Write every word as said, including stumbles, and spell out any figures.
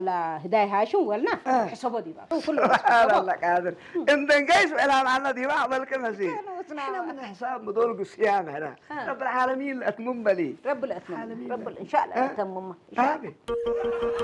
لا هداية هاشم ولنا حسابه دي بقى كله الله قادر انت نقيس الى معنا دي ما بالك مسي احنا من حساب بدول قصيام هنا رب العالمين اتمم بلي رب الأتمم رب ان شاء الله اتمم ان شاء الله